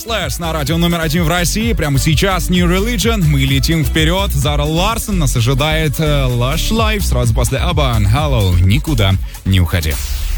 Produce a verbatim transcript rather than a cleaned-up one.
Slash на радио номер один в России. Прямо сейчас New Religion. Мы летим вперед. Зара Ларсон нас ожидает Lush Life. Сразу после Абан. Hello, никуда не уходи.